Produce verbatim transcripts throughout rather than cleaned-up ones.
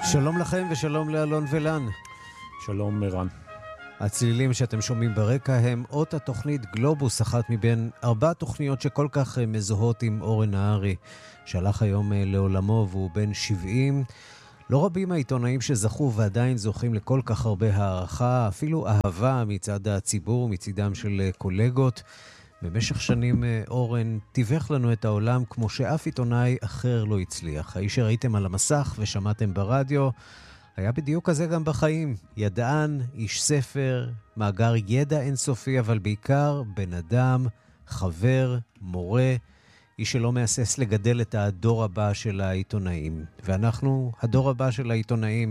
שלום לכם ושלום לאלון ולן. שלום מירן. הצלילים שאתם שומעים ברקע הם אות התוכנית גלובוס, אחת מבין ארבע תוכניות שכל כך מזוהות עם אורן נהרי, שהלך היום לעולמו והוא בן שבעים. לא רבים העיתונאים שזכו ועדיין זוכים לכל כך הרבה הערכה, אפילו אהבה מצד הציבור, מצדם של קולגות. במשך שנים אורן תיווך לנו את העולם כמו שאף עיתונאי אחר לא הצליח. האיש שראיתם על המסך ושמעתם ברדיו היה בדיוק כזה גם בחיים. ידען, איש ספר, מאגר ידע אינסופי, אבל בעיקר בן אדם, חבר, מורה, איש שלא מהסס לגדל את הדור הבא של העיתונאים. ואנחנו, הדור הבא של העיתונאים,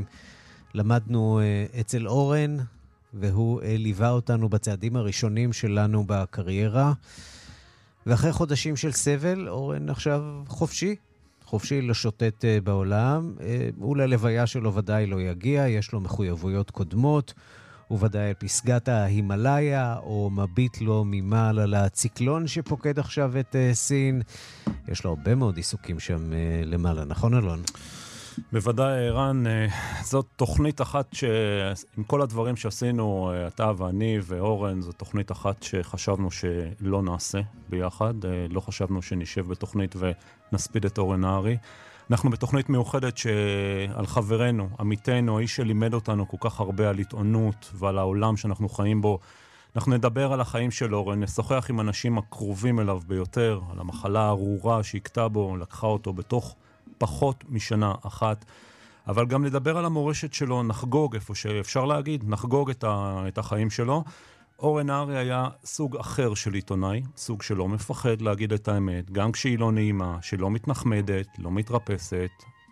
למדנו אצל אורן, והוא ליווה אותנו בצעדים הראשונים שלנו בקריירה. ואחרי חודשים של סבל, אורן עכשיו חופשי. חופשי לשוטט בעולם. הוא ללוויה שלו ודאי לא יגיע, יש לו מחויבויות קודמות. הוא ודאי פסגת ההימלאיה, או מביט לו ממעל הציקלון שפוקד עכשיו את סין. יש לו הרבה מאוד עיסוקים שם למעלה, נכון אלון? בוודאי, ערן, זאת תוכנית אחת שעם כל הדברים שעשינו, אתה ואני ואורן, זו תוכנית אחת שחשבנו שלא נעשה ביחד, לא חשבנו שנשב בתוכנית ונספיד את אורן נהרי. אנחנו בתוכנית מיוחדת שעל חברנו, עמיתנו, האיש שלימד אותנו כל כך הרבה על עיתונות ועל העולם שאנחנו חיים בו. אנחנו נדבר על החיים של אורן, נשוחח עם אנשים הקרובים אליו ביותר, על המחלה הארורה שהכתה בו, לקחה אותו בתוך פחות משנה אחת, אבל גם נדבר על המורשת שלו, נחגוג איפה שאפשר להגיד, נחגוג את, ה, את החיים שלו. אורן נהרי היה סוג אחר של עיתונאי, סוג שלא מפחד להגיד את האמת, גם כשהיא לא נעימה, שלא מתנחמדת, לא מתרפסת,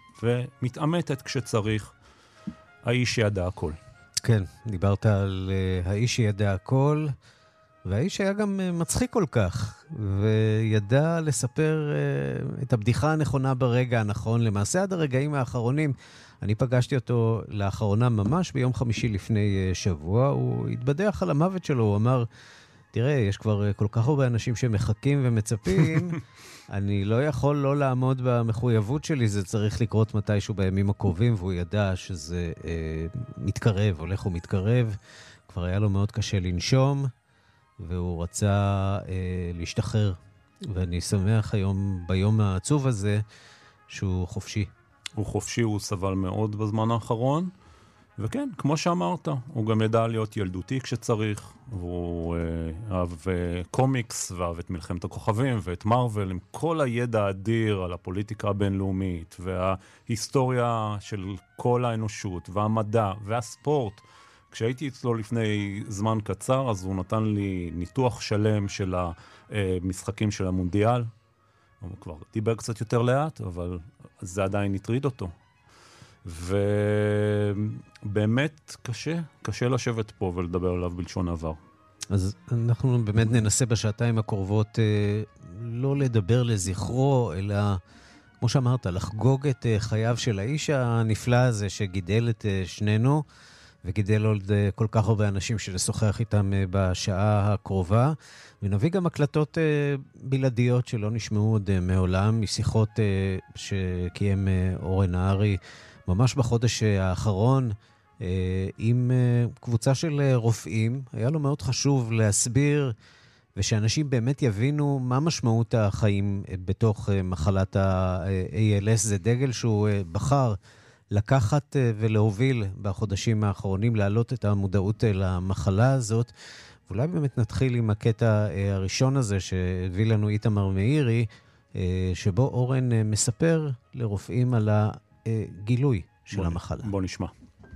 ומתאמתת כשצריך. האיש ידע הכל. כן, דיברת על uh, האיש ידע הכל, והאיש היה גם uh, מצחיק כל כך, וידע לספר uh, את הבדיחה הנכונה ברגע הנכון. למעשה עד הרגעים האחרונים, אני פגשתי אותו לאחרונה ממש ביום חמישי לפני uh, שבוע, הוא התבדח על המוות שלו, הוא אמר, תראה, יש כבר uh, כל כך הרבה אנשים שמחכים ומצפים, אני לא יכול לא לעמוד במחויבות שלי, זה צריך לקרות מתישהו בימים הקרובים, והוא ידע שזה אה, מתקרב, הולך ומתקרב, כבר היה לו מאוד קשה לנשום, והוא רצה אה, להשתחרר, ואני שמח היום, ביום העצוב הזה, שהוא חופשי. הוא חופשי, הוא סבל מאוד בזמן האחרון, וכן, כמו שאמרת, הוא גם ידע להיות ילדותי כשצריך, והוא אה, אהב אה, קומיקס, ואהב את מלחמת הכוכבים, ואת מרוול, עם כל הידע האדיר על הפוליטיקה הבינלאומית, וההיסטוריה של כל האנושות, והמדע, והספורט. כשהייתי אצלו לפני זמן קצר, אז הוא נתן לי ניתוח שלם של המשחקים של המונדיאל. הוא כבר דיבר קצת יותר לאט, אבל זה עדיין הטריד אותו. ובאמת קשה, קשה לשבת פה ולדבר עליו בלשון עבר. אז אנחנו באמת ננסה בשעתיים הקרובות אה, לא לדבר לזכרו, אלא, כמו שאמרת, לחגוג את אה, חייו של האיש הנפלא הזה שגידל את אה, שנינו, וגידל עוד אה, כל כך הרבה אנשים שלשוחח איתם אה, בשעה הקרובה. ונביא גם הקלטות אה, בלעדיות שלא נשמעו עוד אה, מעולם, משיחות אה, שקיים אה, אורן נהרי, ממש בחודש האחרון, עם קבוצה של רופאים. היה לו מאוד חשוב להסביר, ושאנשים באמת יבינו מה משמעות החיים בתוך מחלת ה-איי אל אס. זה דגל שהוא בחר לקחת ולהוביל בחודשים האחרונים, להעלות את המודעות למחלה הזאת. ואולי באמת נתחיל עם הקטע הראשון הזה שהביא לנו איתמר מאירי, שבו אורן מספר לרופאים על ה... גילוי של בוא, המחלה. בוא נשמע.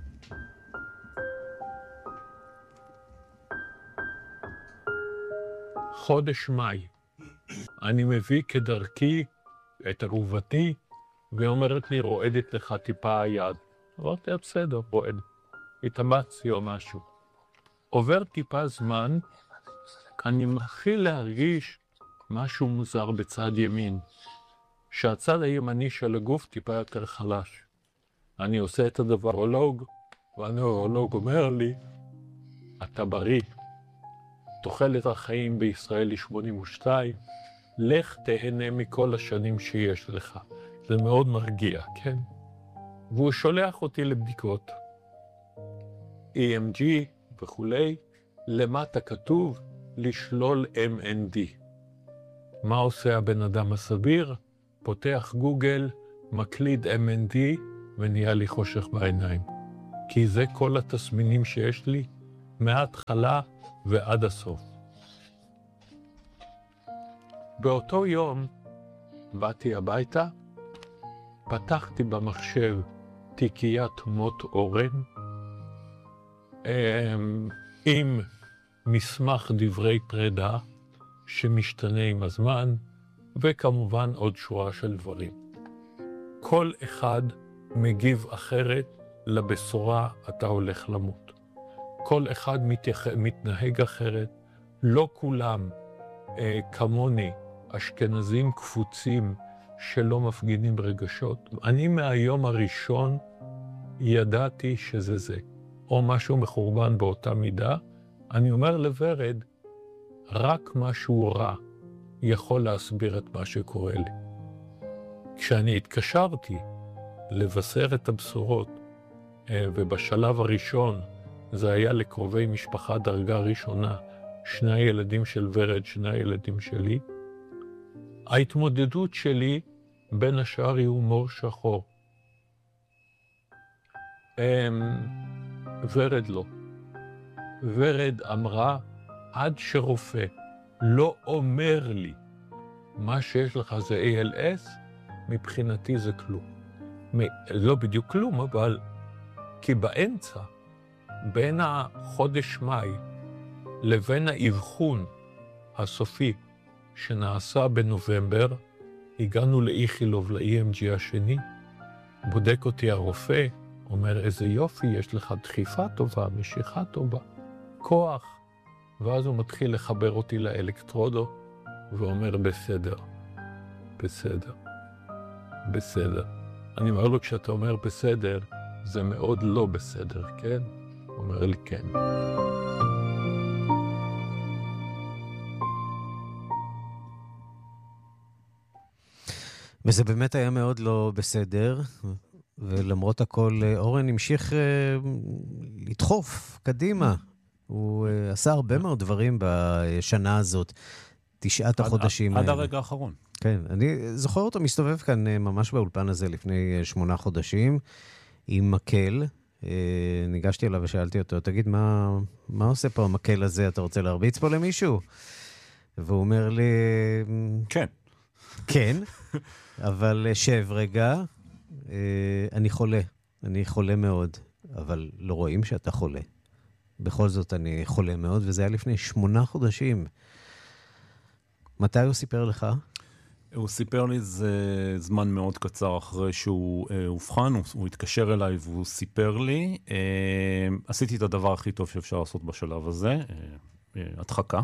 חודש מאי. אני מביא כדרכי את אהובתי, והיא אומרת לי, רועדת לך טיפה היד. אמרתי, בסדר, רועד. התאמצתי או משהו. עובר טיפה זמן, אני מתחיל להרגיש משהו מוזר בצד ימין. שהצד הימני של הגוף טיפה יותר חלש. אני עושה את הדבר אורולוג, והנאורולוג אומר לי, אתה בריא. תוחלת החיים בישראל היא שמונים ושתיים, לך תהנה מכל השנים שיש לך. זה מאוד מרגיע, כן? והוא שולח אותי לבדיקות. אי אם ג'י וכולי, למטה כתוב לשלול אם אן די. מה עושה הבן אדם הסביר? פותח גוגל, מקליד אם אן די, ונהיה לי חושך בעיניים. כי זה כל התסמינים שיש לי, מההתחלה ועד הסוף. באותו יום באתי הביתה, פתחתי במחשב תיקיית מות אורן, עם מסמך דברי פרידה שמשתנה עם הזמן, וכמובן עוד שורה של דברים. כל אחד מגיב אחרת לבשורה אתה הולך למות. כל אחד מתייח... מתנהג אחרת, לא כולם אה, כמוני אשכנזים קפוצים שלא מפגינים רגשות. אני מהיום הראשון ידעתי שזה זה, או משהו מחורבן באותה מידה. אני אומר לוורד, רק משהו רע יכול להסביר את מה שקורה לי. כשאני התקשרתי לבשר את הבשורות, ובשלב הראשון זה היה לקרובי משפחה דרגה ראשונה, שני הילדים של ורד, שני הילדים שלי, ההתמודדות שלי בין השאר היא הומור שחור. ורד לא. ורד אמרה, עד שרופא לא אומר לי מה שיש לך זה איי אל אס, מבחינתי זה כלום. לא בדיוק כלום, אבל כי באמצע, בין החודש מאי לבין האבחון הסופי שנעשה בנובמבר, הגענו לאיכילוב, ל-אי אם ג'י השני, בודק אותי הרופא, אומר איזה יופי, יש לך דחיפה טובה, משיכה טובה, כוח, ואז הוא מתחיל לחבר אותי לאלקטרודו, ואומר בסדר, בסדר, בסדר. אני אומר לו, כשאתה אומר בסדר, זה מאוד לא בסדר, כן? הוא אומר לי כן. וזה באמת היה מאוד לא בסדר, ולמרות הכל אורן המשיך לדחוף קדימה. הוא עשה הרבה מאוד דברים בשנה הזאת, תשעת החודשים האלה. עד הרגע האחרון. כן, אני זוכר אותו מסתובב כאן ממש באולפן הזה לפני שמונה חודשים, עם מקל. ניגשתי אליו ושאלתי אותו, תגיד, מה, מה עושה פה המקל הזה? אתה רוצה להרביץ פה למישהו? והוא אומר לי... כן. כן, אבל שב רגע, אני חולה, אני חולה מאוד, אבל לא רואים שאתה חולה. בכל זאת אני חולה מאוד, וזה היה לפני שמונה חודשים. מתי הוא סיפר לך? הוא סיפר לי זה זמן מאוד קצר אחרי שהוא הובחן, הוא, הוא התקשר אליי והוא סיפר לי. אה, עשיתי את הדבר הכי טוב שאפשר לעשות בשלב הזה, אה, אה, הדחקה.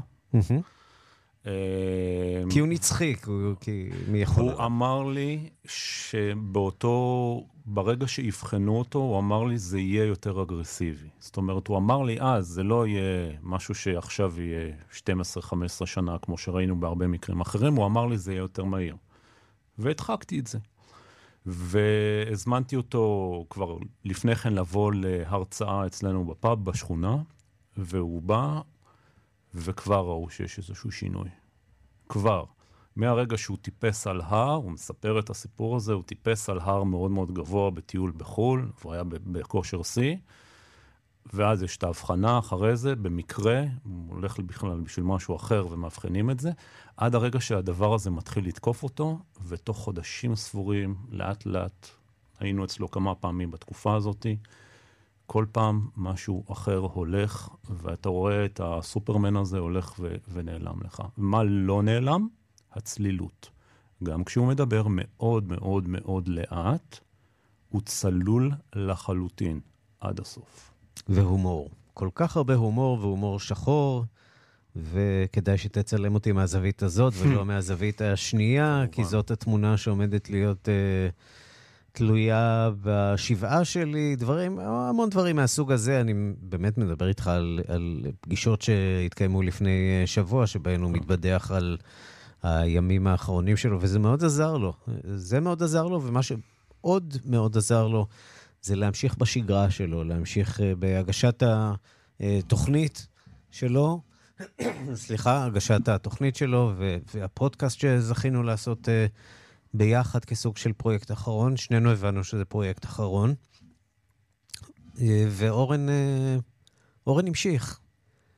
כי הוא נצחי, כי מי יכול... הוא אמר לי שבאותו, ברגע שיבחנו אותו, הוא אמר לי זה יהיה יותר אגרסיבי. זאת אומרת, הוא אמר לי, אז זה לא יהיה משהו שעכשיו יהיה שתים עשרה חמש עשרה שנה, כמו שראינו בהרבה מקרים אחרים, הוא אמר לי זה יהיה יותר מהיר. והדחקתי את זה. והזמנתי אותו כבר לפני כן לבוא להרצאה אצלנו בפאב בשכונה, והוא בא... וכבר ראו שיש איזשהו שינוי. כבר. מהרגע שהוא טיפס על הר, הוא מספר את הסיפור הזה, הוא טיפס על הר מאוד מאוד גבוה בטיול בחול, והוא היה בכושר שיא, ואז יש את ההבחנה אחרי זה, במקרה, הוא הולך בכלל בשביל משהו אחר ומאבחנים את זה, עד הרגע שהדבר הזה מתחיל לתקוף אותו, ותוך חודשים ספורים, לאט לאט, היינו אצלו כמה פעמים בתקופה הזאת, כל פעם משהו אחר הולך, ואתה רואה את הסופרמן הזה הולך ו- ונעלם לך. מה לא נעלם? הצלילות. גם כשהוא מדבר מאוד מאוד מאוד לאט, הוא צלול לחלוטין עד הסוף. והומור. כל כך הרבה הומור והומור שחור, וכדאי שתצלם אותי מהזווית הזאת, ולא מהזווית השנייה, כי זאת התמונה שעומדת להיות... תלויה בשבעה שלי, דברים, המון דברים מהסוג הזה. אני באמת מדבר איתך על, על פגישות שהתקיימו לפני שבוע, שבהן הוא מתבדח על הימים האחרונים שלו, וזה מאוד עזר לו. זה מאוד עזר לו, ומה שעוד מאוד עזר לו, זה להמשיך בשגרה שלו, להמשיך בהגשת התוכנית שלו, סליחה, הגשת התוכנית שלו, והפודקאסט שזכינו לעשות ביחד כסוג של פרויקט אחרון. שנינו הבנו שזה פרויקט אחרון. ואורן, אורן המשיך.